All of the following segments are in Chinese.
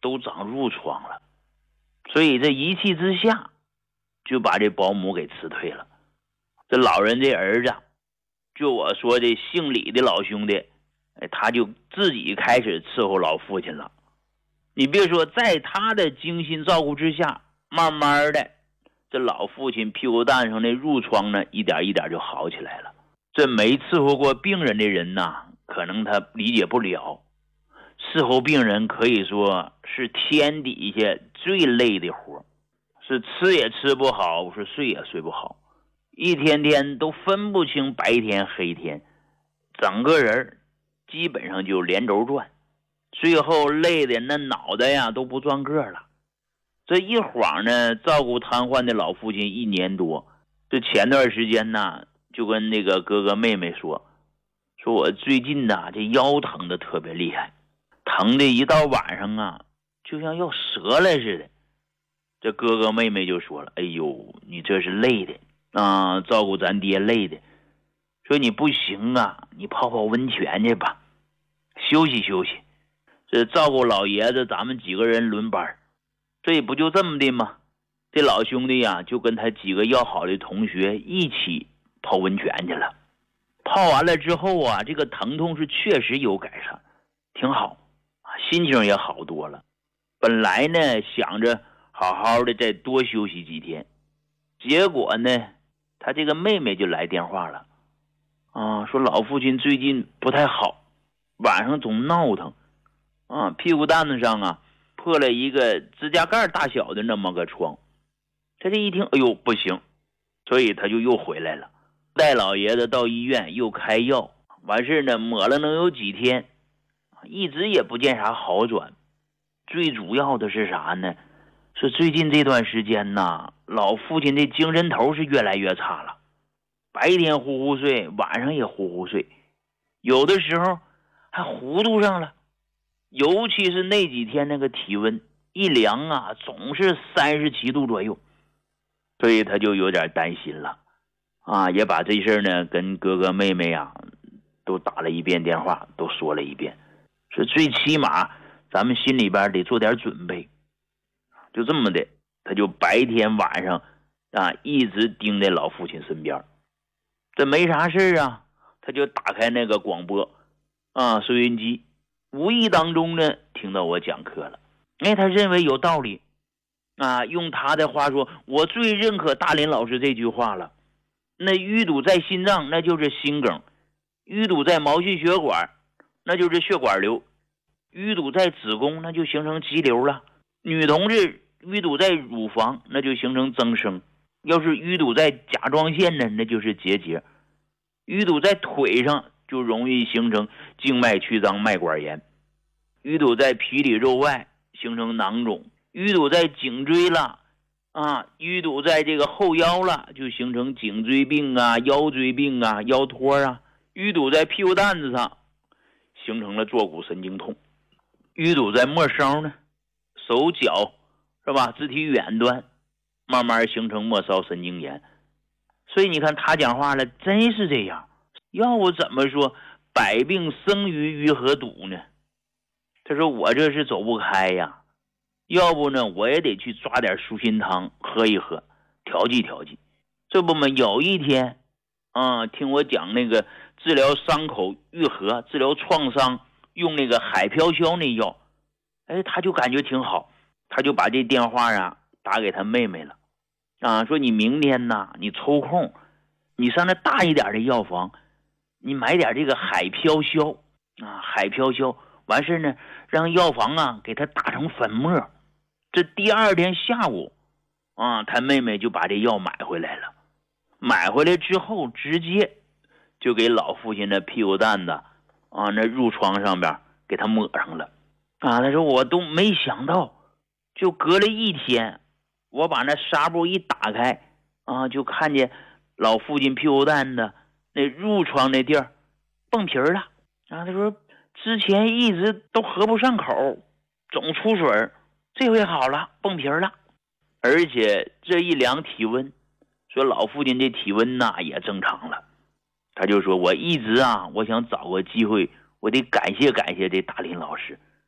都长褥疮了，所以这一气之下就把这保姆给辞退了。这老人这儿子，就我说这姓李的老兄弟，他就自己开始伺候老父亲了。你别说，在他的精心照顾之下，慢慢的这老父亲屁股蛋上的褥疮呢，一点一点就好起来了。这没伺候过病人的人呐，可能他理解不了，伺候病人可以说是天底下最累的活，是吃也吃不好，是睡也睡不好，一天天都分不清白天黑天，整个人基本上就连轴转，最后累的那脑袋呀都不转个了。这一晃呢，照顾瘫痪的老父亲1年多。这前段时间呢，就跟那个哥哥妹妹说我最近呐，这腰疼的特别厉害，疼的一到晚上啊，就像要折了似的。这哥哥妹妹就说了，哎呦，你这是累的啊，照顾咱爹累的，说你不行啊，你泡泡温泉去吧，休息休息。这照顾老爷子咱们几个人轮班，这也不就这么的吗？这老兄弟呀，就跟他几个要好的同学一起泡温泉去了。泡完了之后啊，这个疼痛是确实有改善，挺好，心情也好多了。本来呢想着好好的再多休息几天，结果呢他这个妹妹就来电话了说老父亲最近不太好，晚上总闹腾屁股蛋子上啊破了一个指甲盖大小的那么个疮。他这一听，哎呦不行，所以他就又回来了，带老爷子到医院又开药，完事呢抹了能有几天，一直也不见啥好转。最主要的是啥呢？是最近这段时间呐，老父亲的精神头是越来越差了，白天呼呼睡，晚上也呼呼睡，有的时候还糊涂上了。尤其是那几天那个体温一量啊，总是37度左右，所以他就有点担心了也把这事呢跟哥哥妹妹都打了一遍电话，都说了一遍，说最起码咱们心里边得做点准备。就这么的，他就白天晚上一直盯在老父亲身边。这没啥事他就打开那个广播收音机，无意当中呢听到我讲课了。他认为有道理用他的话说，我最认可大林老师这句话了。那淤堵在心脏那就是心梗，淤堵在毛细血管那就是血管瘤，淤堵在子宫那就形成肌瘤了。女同志淤堵在乳房那就形成增生，要是淤堵在甲状腺呢，那就是结节，淤堵在腿上就容易形成静脉曲张脉管炎，淤堵在皮里肉外形成囊肿，淤堵在颈椎了淤堵在这个后腰了，就形成颈椎病腰椎病腰托淤堵在屁股蛋子上形成了坐骨神经痛，淤堵在末梢呢，手脚是吧，肢体远端慢慢形成末梢神经炎。所以你看他讲话了，真是这样。要不怎么说百病生于鱼和堵呢？他说我这是走不开呀，要不呢我也得去抓点舒心汤喝一喝，调剂调剂。这不嘛，有一天听我讲那个治疗伤口愈合，治疗创伤用那个海飘消那药，他就感觉挺好，他就把这电话打给他妹妹了说你明天你抽空你上那大一点的药房，你买点这个海飘消海飘消，完事呢让药房给他打成粉末。这第二天下午他妹妹就把这药买回来了，买回来之后直接就给老父亲的屁股蛋子那褥疮上边给他抹上了他说我都没想到，就隔了一天，我把那纱布一打开就看见老父亲屁股蛋子那褥疮那地儿蹦皮了他说之前一直都合不上口，总出水，这回好了，蹦皮了。而且这一量体温，说老父亲这体温也正常了。他就说我一直我想找个机会，我得感谢感谢这大林老师，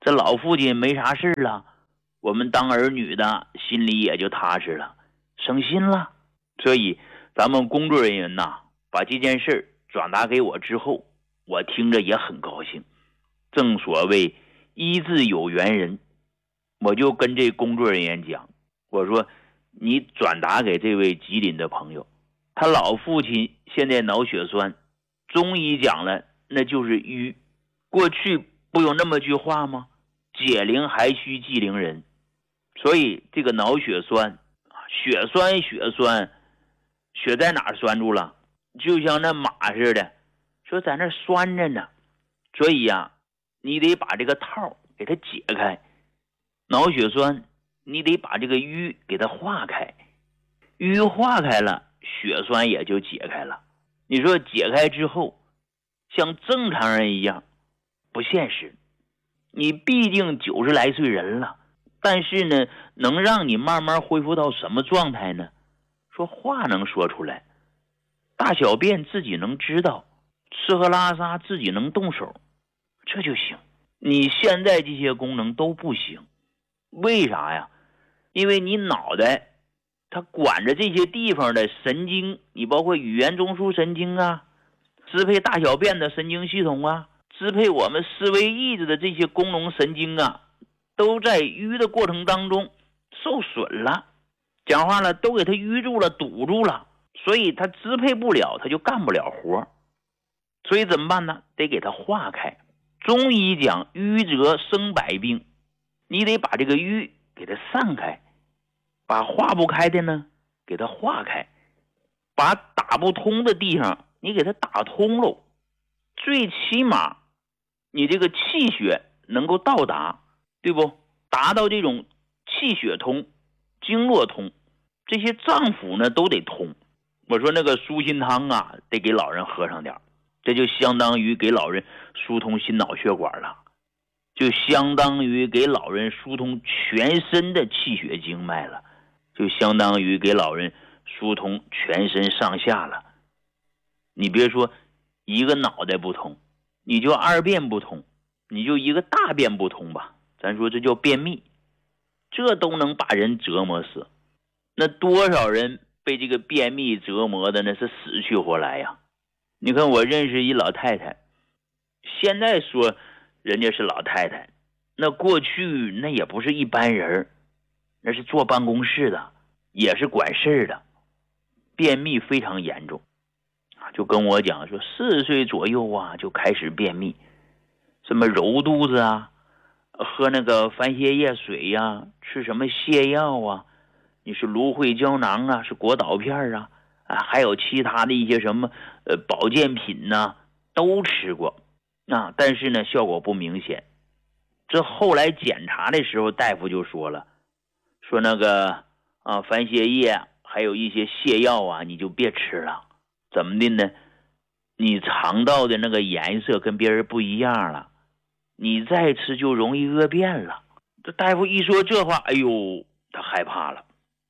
这老父亲没啥事了，我们当儿女的心里也就踏实了，省心了。所以咱们工作人员呐，把这件事转达给我之后，我听着也很高兴。正所谓医治有缘人，我就跟这工作人员讲，我说你转达给这位吉林的朋友，他老父亲现在脑血栓，中医讲了那就是瘀。过去不有那么句话吗？解铃还须系铃人。所以这个脑血栓，血栓血在哪儿栓住了？就像那马似的，说在那拴着呢。所以呀，你得把这个套给它解开。脑血栓你得把这个瘀给它化开，瘀化开了，血栓也就解开了。你说解开之后像正常人一样不现实，你毕竟90来岁人了，但是呢能让你慢慢恢复到什么状态呢？说话能说出来，大小便自己能知道，吃喝拉撒自己能动手，这就行。你现在这些功能都不行，为啥呀？因为你脑袋它管着这些地方的神经，你包括语言中枢神经啊，支配大小便的神经系统啊，支配我们思维意志的这些功能神经啊，都在淤的过程当中受损了，讲话了都给它淤住了，堵住了，所以它支配不了，它就干不了活。所以怎么办呢？得给它化开。中医讲瘀则生百病，你得把这个瘀给它散开，把化不开的呢给它化开，把打不通的地方你给它打通喽。最起码你这个气血能够到达，对不？达到这种气血通、经络通，这些脏腑呢都得通。我说那个舒心汤啊，得给老人喝上点，这就相当于给老人疏通心脑血管了，就相当于给老人疏通全身的气血经脉了，就相当于给老人疏通全身上下了。你别说一个脑袋不通，你就二便不通，你就一个大便不通吧，咱说这叫便秘，这都能把人折磨死。那多少人被这个便秘折磨的那是死去活来呀。你看我认识一老太太，现在说人家是老太太，那过去那也不是一般人，那是坐办公室的，也是管事的，便秘非常严重，就跟我讲说40岁左右啊就开始便秘，什么揉肚子啊，喝那个番泻叶水呀，吃什么泻药啊，你是芦荟胶囊啊，是果导片啊，还有其他的一些什么保健品呐，都吃过但是呢效果不明显。这后来检查的时候大夫就说了，说那个番泻叶还有一些泻药啊你就别吃了，怎么的呢？你肠道的那个颜色跟别人不一样了，你再吃就容易恶变了。这大夫一说这话，哎呦他害怕了。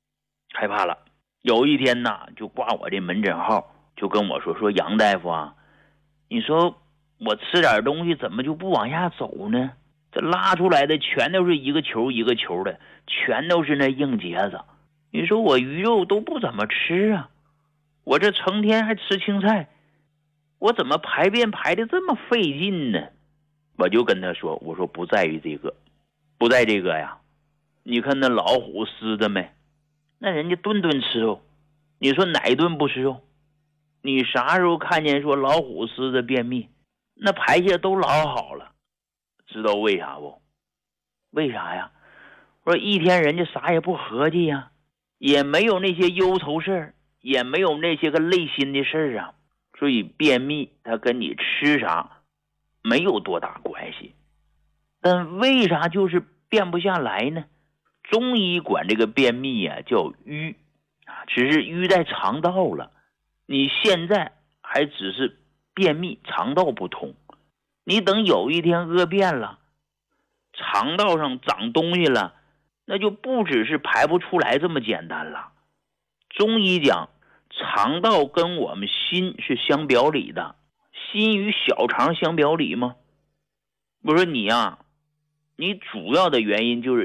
有一天呢就挂我这门诊号，就跟我说杨大夫啊，你说我吃点东西怎么就不往下走呢？这拉出来的全都是一个球一个球的，全都是那硬结子。你说我鱼肉都不怎么吃啊，我这成天还吃青菜，我怎么排便排的这么费劲呢？我就跟他说，我说不在于这个，不在这个呀。你看那老虎狮子没，那人家顿顿吃肉，你说哪一顿不吃肉？你啥时候看见说老虎狮子便秘？那排泄都老好了，知道为啥不？为啥呀？我说一天人家啥也不合计呀，也没有那些忧愁事儿，也没有那些个累心的事儿啊，所以便秘它跟你吃啥没有多大关系。但为啥就是便不下来呢？中医管这个便秘啊叫瘀，只是瘀在肠道了，你现在还只是便秘肠道不通，你等有一天恶变了，肠道上长东西了，那就不只是排不出来这么简单了。中医讲肠道跟我们心是相表里的，心与小肠相表里吗？不是你啊， 你主要的原因就是